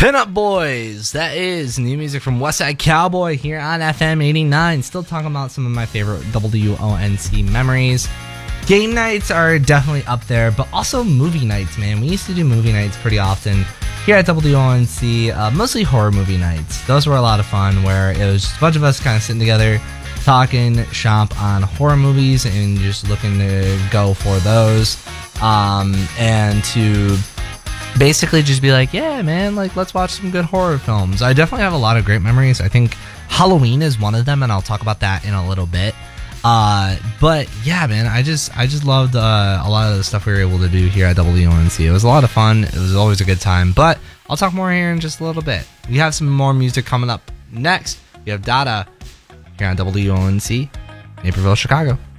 Pinup Boys, that is new music from Westside Cowboy here on FM 89. Still talking about some of my favorite WONC memories. Game nights are definitely up there, but also movie nights, man. We used to do movie nights pretty often here at WONC, mostly horror movie nights. Those were a lot of fun, where it was just a bunch of us kind of sitting together, talking shop on horror movies and just looking to go for those. And to basically just be like, yeah, man, like, let's watch some good horror films. I definitely have a lot of great memories. I think Halloween is one of them, and I'll talk about that in a little bit. But yeah, man, I just loved a lot of the stuff we were able to do here at WONC. It was a lot of fun. It was always a good time. But I'll talk more here in just a little bit. We have some more music coming up next. We have Dada here on WONC, Naperville, Chicago.